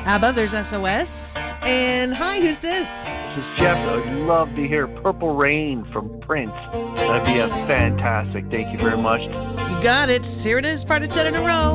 ABBA, there's SOS. And hi, who's this? This is Jeff. I'd love to hear Purple Rain from Prince. That'd be a fantastic. Thank you very much. You got it. Here it is, part of 10 in a row.